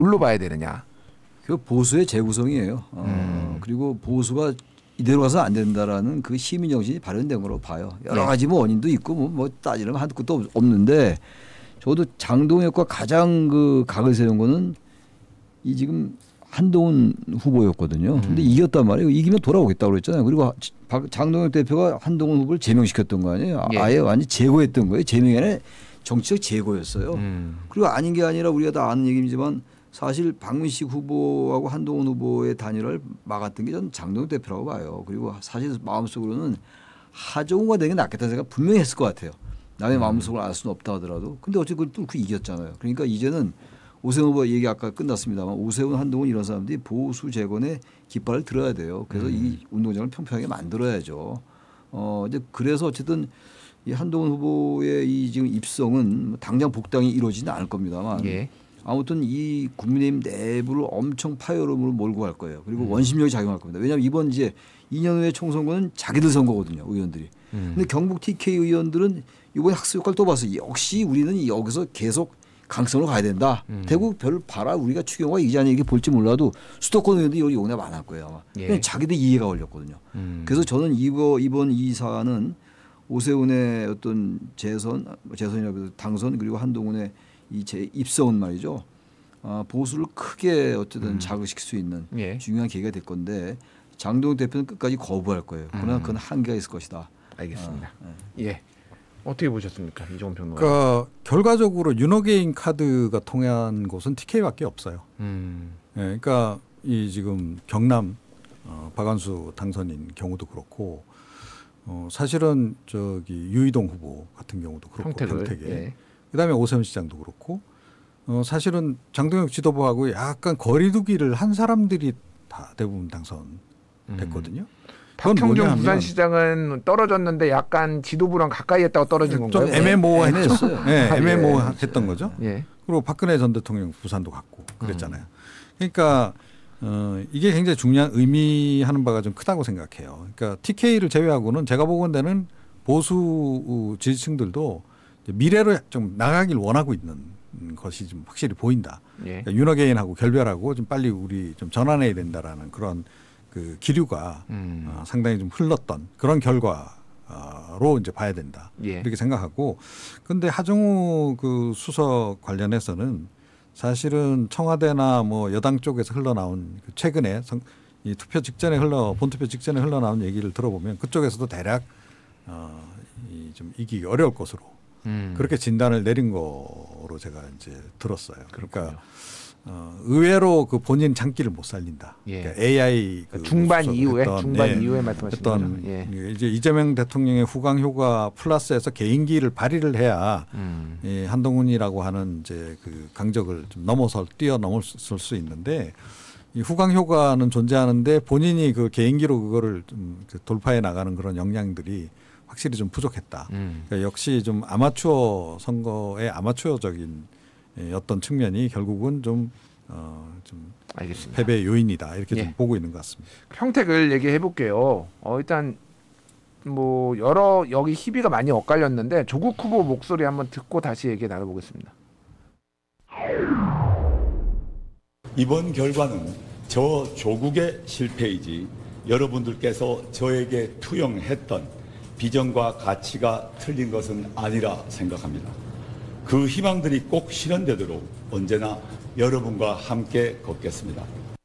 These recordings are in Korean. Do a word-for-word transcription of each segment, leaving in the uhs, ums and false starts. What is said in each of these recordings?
뭘로 봐야 되느냐? 그 보수의 재구성이에요. 어, 음. 그리고 보수가 이대로 가서 안 된다라는 그 시민 정신이 발현된 거로 봐요. 여러 네. 가지 뭐 원인도 있고 뭐, 뭐 따지려면 한두 끝도 없는데 저도 장동혁과 가장 그 각을 세운 거는 이 지금 한동훈 후보였거든요. 음. 근데 이겼단 말이에요. 이기면 돌아오겠다고 그랬잖아요. 그리고 장동혁 대표가 한동훈 후보를 제명시켰던 거 아니에요. 예. 아예 완전히 제거했던 거예요. 제명이 아니라 정치적 제거였어요. 음. 그리고 아닌 게 아니라 우리가 다 아는 얘기지만 사실 박문식 후보하고 한동훈 후보의 단일화를 막았던 게 저는 장동혁 대표라고 봐요. 그리고 사실 마음속으로는 하정우가 되는 게 낫겠다는 생각 분명히 했을 것 같아요. 남의 음. 마음속으로 알 수는 없다 하더라도. 근데 어쨌든 그걸 뚫고 이겼잖아요. 그러니까 이제는 오세훈 후보 얘기 아까 끝났습니다만 오세훈, 한동훈 이런 사람들이 보수 재건의 깃발을 들어야 돼요. 그래서 음. 이 운동장을 평평하게 만들어야죠. 어, 이제 그래서 어쨌든 이 한동훈 후보의 이 지금 입성은 당장 복당이 이루어지지는 않을 겁니다만 예. 아무튼 이 국민의힘 내부를 엄청 파열음으로 몰고 갈 거예요. 그리고 음. 원심력이 작용할 겁니다. 왜냐하면 이번 이제 이 년 후에 총선거는 자기들 선거거든요. 의원들이. 음. 근데 경북 티케이 의원들은 이번에 학습 효과를 또 봤어요. 역시 우리는 여기서 계속 강성으로 가야 된다. 음. 대구 별 봐라. 우리가 추경호가 이기지 않냐 이렇게 볼지 몰라도 수도권 의원들이 여기 용납 안 할 거예요. 아마. 예. 그냥 자기들 이해가 걸렸거든요. 음. 그래서 저는 이번, 이번 이 사안은 오세훈의 어떤 재선, 재선이라고 당선 그리고 한동훈의 이 재 입성은 말이죠. 아, 보수를 크게 어쨌든 음. 자극시킬 수 있는 예. 중요한 계기가 될 건데 장동혁 대표는 끝까지 거부할 거예요. 그러나 음. 그건 한계가 있을 것이다. 알겠습니다. 아, 네. 예. 어떻게 보셨습니까, 이종훈 평론가? 그러니까 결과적으로 윤호개인 카드가 통한 곳은 티케이밖에 없어요. 음. 예, 그러니까 이 지금 경남 어, 박완수 당선인 경우도 그렇고 어, 사실은 저기 유이동 후보 같은 경우도 그렇고 평택을, 평택에 예. 그다음에 오세훈 시장도 그렇고 어, 사실은 장동혁 지도부하고 약간 거리두기를 한 사람들이 다 대부분 당선됐거든요. 음. 박형준 부산시장은 떨어졌는데 약간 지도부랑 가까이 했다고 떨어진 건가요? 좀 애매모호했죠. 애매했어요. 네, 아, 애매모호했던 예. 거죠. 예. 그리고 박근혜 전 대통령 부산도 갔고 그랬잖아요. 그러니까 어, 이게 굉장히 중요한 의미하는 바가 좀 크다고 생각해요. 그러니까 티케이를 제외하고는 제가 보건대는 보수 지지층들도 미래로 좀 나가길 원하고 있는 것이 좀 확실히 보인다. 예. 그러니까 윤호개인하고 결별하고 좀 빨리 우리 좀 전환해야 된다라는 그런 그 기류가 음. 어, 상당히 좀 흘렀던 그런 결과로 이제 봐야 된다. 예. 이렇게 생각하고 근데 하정우 그 수석 관련해서는 사실은 청와대나 뭐 여당 쪽에서 흘러나온 그 최근에 성, 이 투표 직전에 흘러 본투표 직전에 흘러나온 얘기를 들어보면 그쪽에서도 대략 어, 이 좀 이기기 어려울 것으로 음. 그렇게 진단을 내린 거로 제가 이제 들었어요. 그러니까 그렇군요. 어, 의외로 그 본인 장기를 못 살린다. 예. 그러니까 에이아이 그 중반 수석을 이후에 했던, 중반 예, 이후에 말씀하신 했던 거죠. 예. 이제 이재명 대통령의 후광 효과 플러스해서 개인기를 발휘를 해야 음. 이 한동훈이라고 하는 이제 그 강적을 좀 넘어설 뛰어넘을 수 있는데 이 후광 효과는 존재하는데 본인이 그 개인기로 그거를 좀 돌파해 나가는 그런 역량들이 확실히 좀 부족했다. 음. 그러니까 역시 좀 아마추어 선거의 아마추어적인 어떤 측면이 결국은 좀, 어, 좀 알겠습니다. 패배의 요인이다 이렇게 예. 좀 보고 있는 것 같습니다. 평택을 얘기해 볼게요. 어, 일단 뭐 여러 여기 희비가 많이 엇갈렸는데 조국 후보 목소리 한번 듣고 다시 얘기 나눠보겠습니다. 이번 결과는 저 조국의 실패이지 여러분들께서 저에게 투영했던 비전과 가치가 틀린 것은 아니라 생각합니다. 그 희망들이 꼭 실현되도록 언제나 여러분과 함께 걷겠습니다.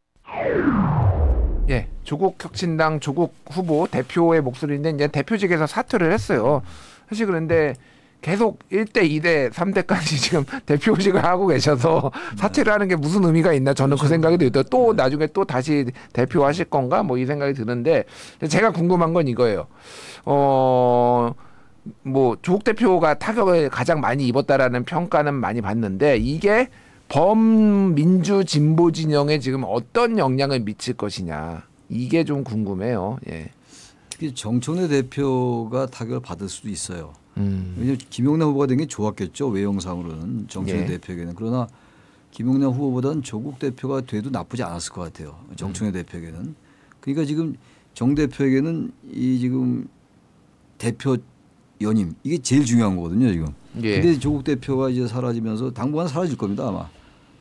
예, 조국 혁신당 조국 후보 대표의 목소리인데 이제 대표직에서 사퇴를 했어요. 사실 그런데 계속 일 대, 이 대, 삼 대까지 지금 대표직을 하고 계셔서 사퇴를 하는 게 무슨 의미가 있나 저는 그 생각이 들어요. 또 나중에 또 다시 대표하실 건가 뭐 이 생각이 드는데 제가 궁금한 건 이거예요. 어, 뭐 조국 대표가 타격을 가장 많이 입었다라는 평가는 많이 받는데 이게 범민주 진보 진영에 지금 어떤 영향을 미칠 것이냐 이게 좀 궁금해요. 예. 특히 정청래 대표가 타격을 받을 수도 있어요. 음. 왜냐하면 김용남 후보가 된 게 좋았겠죠. 외형상으로는 정청래 예. 대표에게는. 그러나 김용남 후보보다는 조국 대표가 돼도 나쁘지 않았을 것 같아요. 정청래 음. 대표에게는. 그러니까 지금 정 대표에게는 이 지금 대표 연임 이게 제일 중요한 거거든요. 지금. 예. 근데 조국 대표가 이제 사라지면서 당분간 사라질 겁니다. 아마.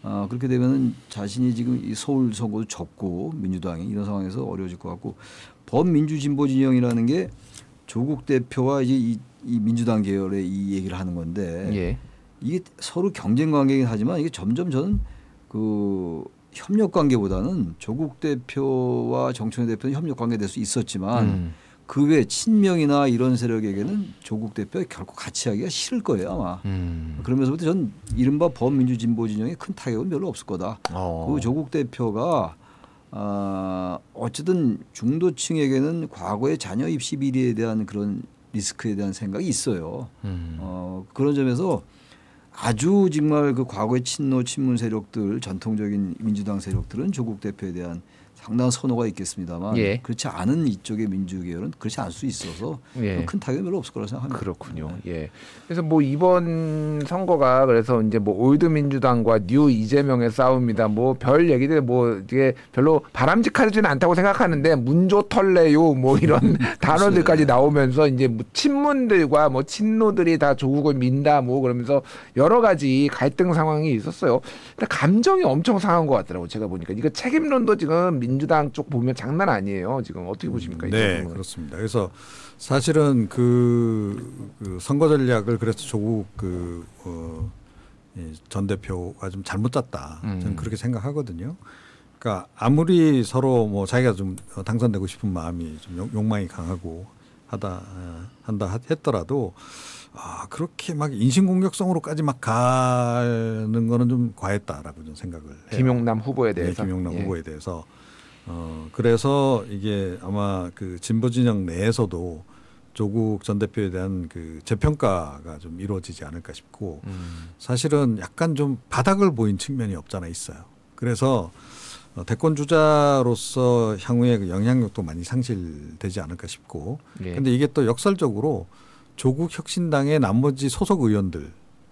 아, 그렇게 되면은 자신이 지금 이 서울 선거도 접고 민주당이 이런 상황에서 어려워질 것 같고 범민주진보 진영이라는 게 조국 대표와 이제 이, 이 민주당 계열의 이 얘기를 하는 건데 예. 이게 서로 경쟁 관계이긴 하지만 이게 점점 저는 그 협력 관계보다는 조국 대표와 정청래 대표는 협력 관계 될 수 있었지만 음. 그 외 친명이나 이런 세력에게는 조국 대표가 결코 같이 하기가 싫을 거예요 아마. 음. 그러면서부터 전 이른바 범민주 진보 진영에 큰 타격은 별로 없을 거다. 어. 그 조국 대표가 아, 어쨌든 중도층에게는 과거의 자녀 입시 비리에 대한 그런 리스크에 대한 생각이 있어요. 음. 어, 그런 점에서 아주 정말 그 과거의 친노 친문 세력들 전통적인 민주당 세력들은 조국 대표에 대한 상당한 선호가 있겠습니다만 예. 그렇지 않은 이쪽의 민주계열은 그렇지 않을 수 있어서 예. 큰 타격이 별로 없을 거라고 생각합니다. 그렇군요. 예. 그래서 뭐 이번 선거가 그래서 이제 뭐 올드 민주당과 뉴 이재명의 싸움이다. 뭐 별 얘기들 뭐 이게 별로 바람직하지는 않다고 생각하는데 문조 털래요 뭐 이런 단어들까지 나오면서 이제 뭐 친문들과 뭐 친노들이 다 조국을 민다 뭐 그러면서 여러 가지 갈등 상황이 있었어요. 근데 감정이 엄청 상한 것 같더라고 제가 보니까 이거 책임론도 지금 민주당 쪽 보면 장난 아니에요. 지금 어떻게 보십니까? 이 네, 부분은? 그렇습니다. 그래서 사실은 그, 그 선거 전략을 그래서 조국 그, 어, 전 대표가 좀 잘못 짰다. 음. 저는 그렇게 생각하거든요. 그러니까 아무리 서로 뭐 자기가 좀 당선되고 싶은 마음이 좀 욕망이 강하고 하다 한다 했더라도 아 그렇게 막 인신공격성으로까지 막 가는 거는 좀 과했다라고 좀 생각을 해요. 김용남 후보에 대해서. 네, 김용남 예. 후보에 대해서. 어 그래서 이게 아마 그 진보 진영 내에서도 조국 전 대표에 대한 그 재평가가 좀 이루어지지 않을까 싶고 음. 사실은 약간 좀 바닥을 보인 측면이 없잖아 있어요. 그래서 어, 대권 주자로서 향후에 그 영향력도 많이 상실되지 않을까 싶고 그런데 예. 이게 또 역설적으로 조국 혁신당의 나머지 소속 의원들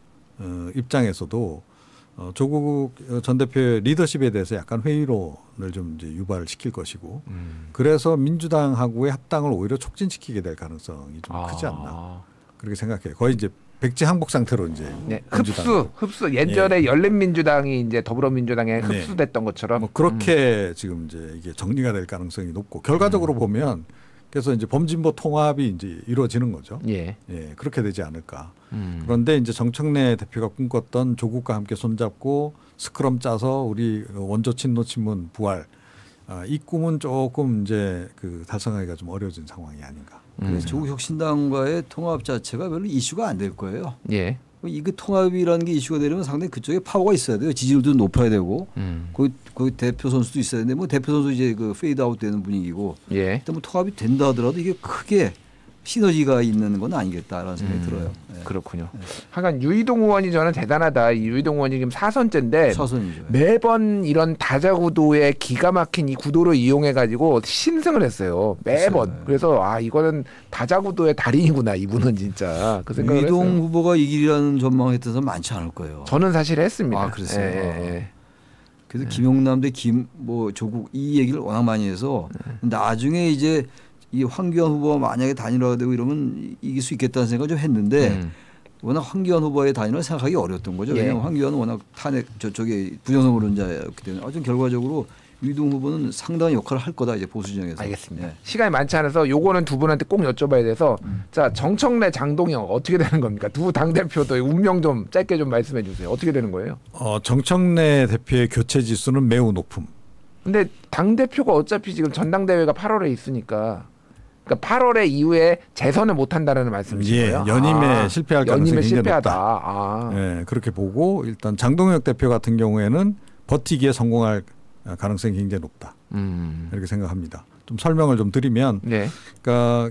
어, 입장에서도 어, 조국 전 대표의 리더십에 대해서 약간 회의론을 좀 이제 유발을 시킬 것이고 음. 그래서 민주당하고의 합당을 오히려 촉진시키게 될 가능성이 좀 아. 크지 않나 그렇게 생각해요. 거의 이제 백지 항복 상태로 이제 네, 민주당. 흡수, 흡수. 예전에 열린민주당이 이제 더불어민주당에 네. 흡수됐던 것처럼. 뭐 그렇게 지금 이제 이게 정리가 될 가능성이 높고 결과적으로 음. 보면 그래서 이제 범진보 통합이 이제 이루어지는 거죠. 예. 예, 그렇게 되지 않을까. 음. 그런데 이제 정청래 대표가 꿈꿨던 조국과 함께 손잡고 스크럼 짜서 우리 원조 친노 친문 부활 아, 이 꿈은 조금 이제 그 달성하기가 좀 어려워진 상황이 아닌가. 그래서 조국 혁신당과의 통합 자체가 별로 이슈가 안 될 거예요. 예. 이게 통합이라는 게 이슈가 되려면 상당히 그쪽에 파워가 있어야 돼요. 지지율도 높아야 되고 음. 거기, 거기 대표 선수도 있어야 되는데 뭐 대표 선수 이제 그 페이드아웃 되는 분위기고 예. 일단 뭐 통합이 된다 하더라도 이게 크게 시너지가 있는 건 아니겠다라는 생각이 음. 들어요. 네. 그렇군요. 하여간 유이동 의원이 저는 대단하다. 이 유이동 의원이 지금 사선째인데 사선이죠. 매번 이런 다자구도의 기가 막힌 이 구도를 이용해 가지고 신승을 했어요. 매번. 그렇죠. 그래서 아 이거는 다자구도의 달인이구나 이분은 진짜 그 생각을 유이동 했어요. 후보가 이길이라는 전망했던 사람 많지 않을 거예요. 저는 사실 했습니다. 아, 그랬어요? 예, 예, 예. 그래서 김용남 대 김 뭐 조국 이 얘기를 워낙 많이 해서 나중에 이제 이 황교안 후보가 만약에 단일화가 되고 이러면 이길 수 있겠다는 생각을 좀 했는데 음. 워낙 황교안 후보의 단일화를 생각하기 어려웠던 거죠. 예. 왜냐하면 황교안은 워낙 탄핵 저쪽에 부정선 거론자였기 때문에 아무튼 결과적으로 유이동 후보는 상당한 역할을 할 거다 이제 보수 진영에서. 알겠습니다. 네. 시간이 많지 않아서 요거는 두 분한테 꼭 여쭤봐야 돼서 음. 자 정청래 장동영 어떻게 되는 겁니까? 두 당 대표도 운명 좀 짧게 좀 말씀해 주세요. 어떻게 되는 거예요? 어, 정청래 대표의 교체 지수는 매우 높음. 근데 당 대표가 어차피 지금 전당대회가 팔월에 있으니까 그러니까 팔월에 이후에 재선을 못 한다는 말씀이신 예, 거예요? 연임에 아, 실패할 가능성이 연임에 굉장히 실패하다. 높다. 아. 예, 그렇게 보고 일단 장동혁 대표 같은 경우에는 버티기에 성공할 가능성이 굉장히 높다. 음. 이렇게 생각합니다. 좀 설명을 좀 드리면, 네. 그러니까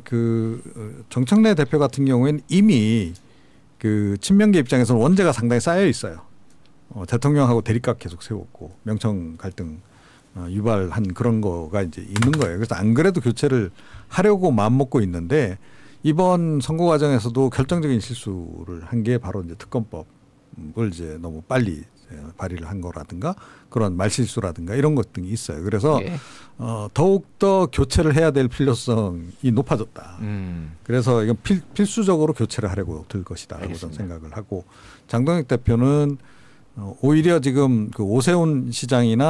그 정청래 대표 같은 경우에는 이미 그 친명계 입장에서는 원죄가 상당히 쌓여 있어요. 어, 대통령하고 대립각 계속 세웠고 명청 갈등 어, 유발한 그런 거가 이제 있는 거예요. 그래서 안 그래도 교체를 하려고 마음먹고 있는데 이번 선거 과정에서도 결정적인 실수를 한 게 바로 이제 특검법을 이제 너무 빨리 발의를 한 거라든가 그런 말실수라든가 이런 것 등이 있어요. 그래서 예. 어, 더욱 더 교체를 해야 될 필요성이 높아졌다. 음. 그래서 이건 필, 필수적으로 교체를 하려고 들 것이다라고 저는 알겠습니다. 생각을 하고 장동혁 대표는 어, 오히려 지금 그 오세훈 시장이나